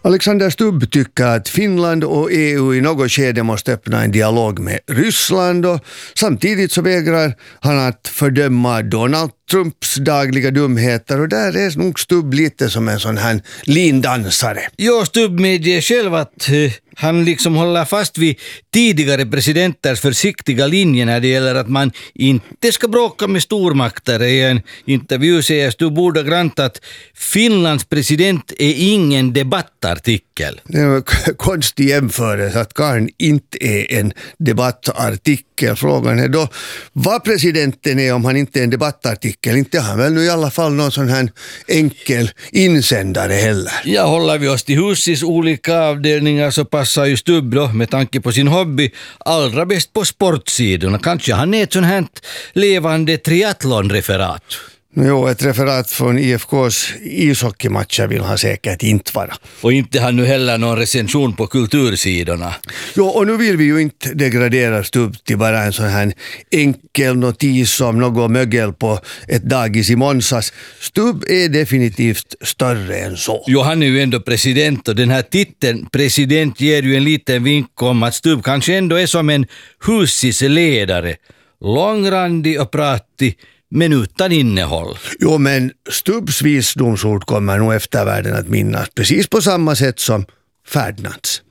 Alexander Stubb tycker att Finland och EU i något skede måste öppna en dialog med Ryssland och samtidigt så vägrar han att fördöma Donald Trumps dagliga dumheter och där är nog Stubb lite som en sån här lindansare. Jo, Stubb medger själv att han liksom håller fast vid tidigare presidenters försiktiga linje när det gäller att man inte ska bråka med stormakter. I en intervju säger Stubb ordagrant att Finlands president är ingen debattartikel. Det är en konstig jämförelse att Karn inte är en debattartikel. Frågan är då vad presidenten är om han inte är en debattartikel. Inte har han väl nu i alla fall någon sån här enkel insändare heller. Ja, håller vi oss till husets olika avdelningar så passar ju Stubb då, med tanke på sin hobby, allra bäst på sportsidorna. Kanske han är ett sånt här levande triathlonreferat. Jo, ett referat från IFKs ishockeymatcher vill han säkert inte vara. Och inte har nu heller någon recension på kultursidorna. Jo, och nu vill vi ju inte degradera Stubb till bara en sån här enkel notis om något mögel på ett dagis i Månsas. Stubb är definitivt större än så. Jo, han är ju ändå president och den här titeln president ger ju en liten vink om att Stubb kanske ändå är som en husisledare. Långrandig och pratig, men utan innehåll. Jo, men Stubbs visdomsord kommer nog eftervärlden att minnas precis på samma sätt som Ferdinands.